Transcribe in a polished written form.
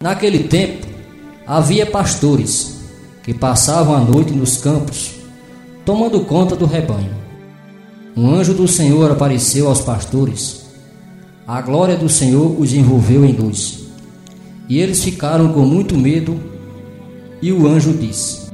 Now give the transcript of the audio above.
Naquele tempo havia pastores que passavam a noite nos campos, tomando conta do rebanho. Um anjo do Senhor apareceu aos pastores. A glória do Senhor os envolveu em luz, e eles ficaram com muito medo. E o anjo disse: